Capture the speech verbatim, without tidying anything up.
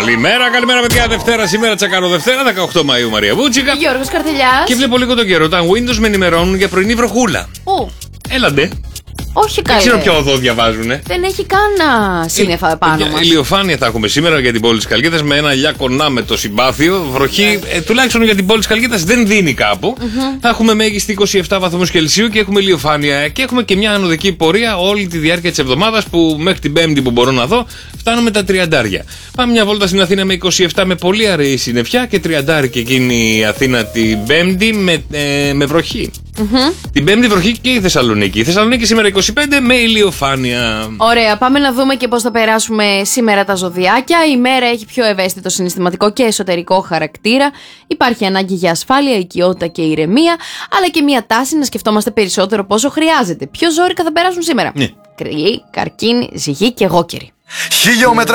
Καλημέρα, καλημέρα παιδιά. Δευτέρα σήμερα, τσακάρω Δευτέρα, δεκαοκτώ Μαΐου, Μαρία Βούτσικα. Γιώργος Καρτελιάς. Και βλέπω λίγο τον καιρό. Τα Windows με ενημερώνουν για πρωινή βροχούλα. Ου. Έλαντε. Όχι καλέ. Δεν ξέρω ποιο οδό διαβάζουνε. Δεν έχει καν σύννεφα επάνω μας. Ηλιοφάνεια θα έχουμε σήμερα για την πόλη της Χαλκίδας με ένα ηλιά κονά με το συμπάθειο. Βροχή, yeah. ε, τουλάχιστον για την πόλη της Χαλκίδας δεν δίνει κάπου. Mm-hmm. Θα έχουμε μέγιστη είκοσι επτά βαθμούς Κελσίου και έχουμε ηλιοφάνεια. Και έχουμε και μια ανωδική πορεία όλη τη διάρκεια της εβδομάδας που μέχρι την Πέμπτη που μπορώ να δω φτάνουμε τα τριαντάρια. Πάμε μια βόλτα στην Αθήνα με είκοσι επτά με πολύ αραιή συννεφιά και τριαντάρι και εκείνη η Αθήνα την Πέμπτη με, ε, με βροχή. Mm-hmm. Την Πέμπτη βροχή και η Θεσσαλονίκη. Η Θεσσαλονίκη σήμερα είκοσι πέντε με ηλιοφάνεια. Ωραία, πάμε να δούμε και πώς θα περάσουμε σήμερα τα ζωδιάκια. Η μέρα έχει πιο ευαίσθητο συναισθηματικό και εσωτερικό χαρακτήρα. Υπάρχει ανάγκη για ασφάλεια, οικειότητα και ηρεμία, αλλά και μια τάση να σκεφτόμαστε περισσότερο πόσο χρειάζεται. Ποιο ζώρικα θα περάσουν σήμερα? Ναι. Κρυή, καρκίνη, ζυγή και γόκερη. Χιλιόμετρα